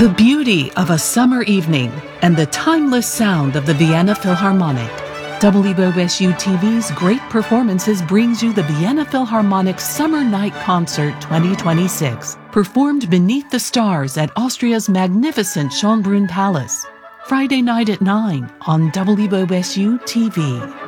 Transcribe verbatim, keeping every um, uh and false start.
The beauty of a summer evening and the timeless sound of the Vienna Philharmonic. W O S U T V's Great Performances brings you the Vienna Philharmonic Summer Night Concert twenty twenty-six, performed beneath the stars at Austria's magnificent Schönbrunn Palace. Friday night at nine on W O S U T V.